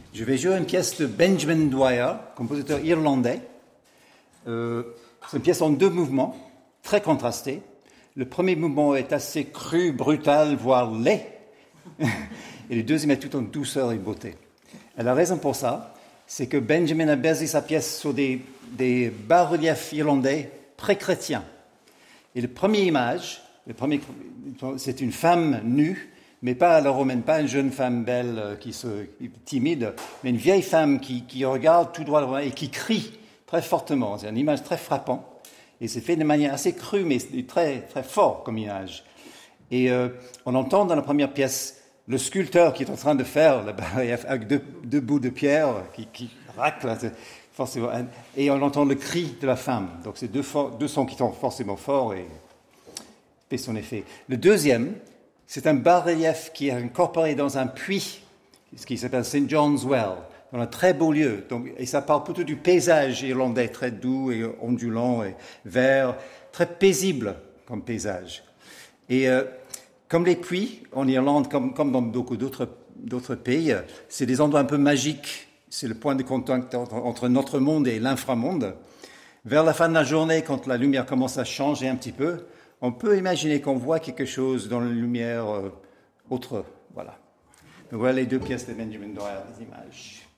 Je vais jouer une pièce de Benjamin Dwyer, compositeur irlandais. C'est une pièce en 2 mouvements, très contrastés. Le premier mouvement est assez cru, brutal, voire laid. Et le deuxième est tout en douceur et beauté. Et la raison pour ça, c'est que Benjamin a basé sa pièce sur des bas-reliefs irlandais pré-chrétiens. Et la première image, c'est une femme nue, mais pas à la romaine, pas une jeune femme belle timide, mais une vieille femme qui regarde tout droit et qui crie très fortement. C'est une image très frappante. Et c'est fait de manière assez crue, mais très, très fort comme image. Et on entend dans la première pièce le sculpteur qui est en train de faire le bas-relief avec deux bouts de pierre qui raclent forcément. Et on entend le cri de la femme. Donc c'est deux sons qui sont forcément forts et fait son effet. Le deuxième, c'est un bas-relief qui est incorporé dans un puits, ce qui s'appelle St. John's Well, dans un très beau lieu. Et ça parle plutôt du paysage irlandais, très doux et ondulant et vert, très paisible comme paysage. Et comme les puits en Irlande, comme dans beaucoup d'autres pays, c'est des endroits un peu magiques. C'est le point de contact entre notre monde et l'inframonde. Vers la fin de la journée, quand la lumière commence à changer un petit peu, on peut imaginer qu'on voit quelque chose dans la lumière autre. Voilà. Donc voilà les 2 pièces de Benjamin Dwyer, les images.